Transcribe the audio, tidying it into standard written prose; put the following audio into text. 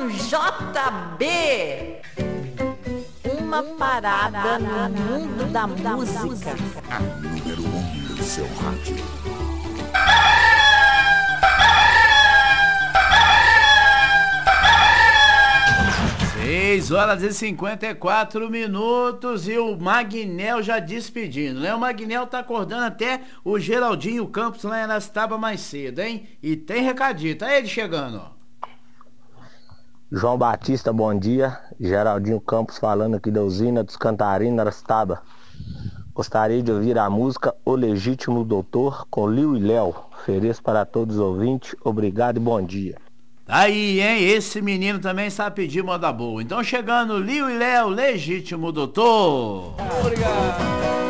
com JB. Uma parada no mundo da música. A número 1 do seu rádio. Seis horas e 54 minutos e o Magnel já despedindo, né? O Magnel tá acordando até o Geraldinho Campos lá em Arastaba mais cedo, hein? E tem recadinho, tá ele chegando, ó. João Batista, bom dia. Geraldinho Campos falando aqui da usina dos Cantarinos, Arastaba. Gostaria de ouvir a música O Legítimo Doutor com Liu e Léo. Ofereço para todos os ouvintes. Obrigado e bom dia. Tá aí, hein? Esse menino também sabe pedir moda boa. Então chegando Liu e Léo, Legítimo Doutor. Obrigado.